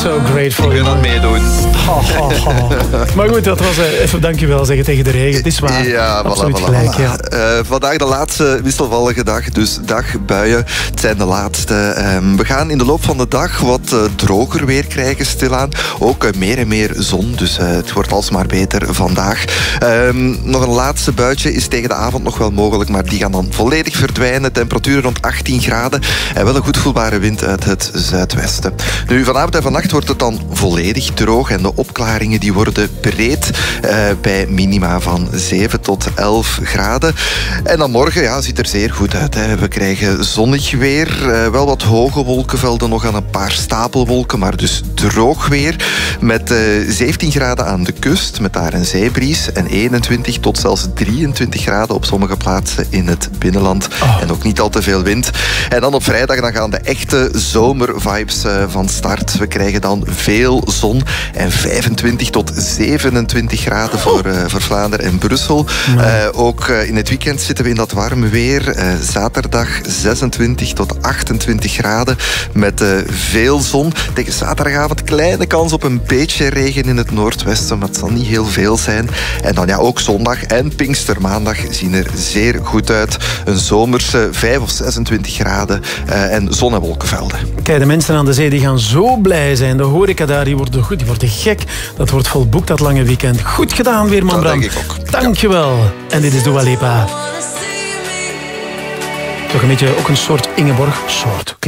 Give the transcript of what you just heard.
So grateful. Ik wil aan meedoen. Maar goed, dat was even dankjewel zeggen tegen de regen. Het is waar. Ja, absoluut voilà. gelijk. Ja. Vandaag de laatste wisselvallige dag, dus dagbuien. Het zijn de laatste. We gaan in de loop van de dag wat droger weer krijgen stilaan. Ook meer en meer zon, dus het wordt alsmaar beter vandaag. Nog een laatste buitje is tegen de avond nog wel mogelijk, maar die gaan dan volledig verdwijnen. Temperaturen rond 18 graden en wel een goed voelbare wind uit het zuidwesten. Nu, vanavond en vannacht wordt het dan volledig droog en de opklaringen die worden breed bij minima van 7 tot 11 graden. En dan morgen ziet er zeer goed uit. Hè. We krijgen zonnig weer, wel wat hoge wolkenvelden nog aan een paar stapelwolken, maar dus droog weer met 17 graden aan de kust, met daar een zeebries en 21 tot zelfs 23 graden op sommige plaatsen in het binnenland. En ook niet al te veel wind. En dan op vrijdag dan gaan de echte zomervibes van start. We krijgen dan veel zon en 25 tot 27 graden voor Vlaanderen en Brussel. Ook in het weekend zitten we in dat warme weer. Zaterdag 26 tot 28 graden met veel zon. Tegen zaterdagavond kleine kans op een beetje regen in het noordwesten, maar het zal niet heel veel zijn. En dan ook zondag en Pinkstermaandag zien er zeer goed uit. Een zomerse 5 of 26 graden en zon- en wolkenvelden. Kijk, de mensen aan de zee die gaan zo blij zijn. De horeca daar, die worden gek. Dat wordt volboekt, dat lange weekend. Goed gedaan weer, man Bram. Dat denk ik ook. Dankjewel. En dit is Dua Lipa. Toch een beetje ook een soort Ingeborg.